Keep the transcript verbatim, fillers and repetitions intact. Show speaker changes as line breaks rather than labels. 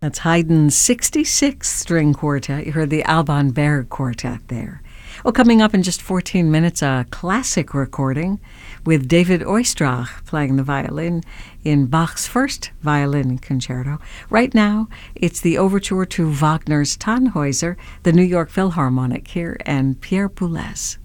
That's Haydn's sixty-six string quartet. You heard the Alban Berg Quartet there. Well, coming up in just fourteen minutes, a classic recording with David Oistrakh playing the violin in Bach's first violin concerto. Right now, it's the overture to Wagner's Tannhäuser, the New York Philharmonic here, and Pierre Boulez.